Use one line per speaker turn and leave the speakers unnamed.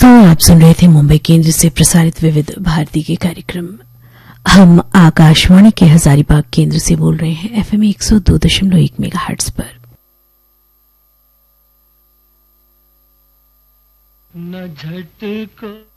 दोस्तों, आप सुन रहे थे मुंबई केंद्र से प्रसारित विविध भारती के कार्यक्रम। हम आकाशवाणी के हजारीबाग केंद्र से बोल रहे हैं FM 102.1 मेगाहर्ट्ज पर।
न झटको